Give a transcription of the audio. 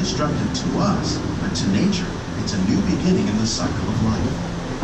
destructive to us, but to nature, it's a new beginning in the cycle of life.